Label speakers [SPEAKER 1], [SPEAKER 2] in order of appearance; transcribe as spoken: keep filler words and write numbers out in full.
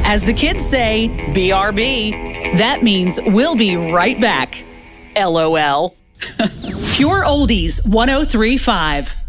[SPEAKER 1] As the kids say, B R B. That means we'll be right back. LOL. Pure Oldies one oh three point five.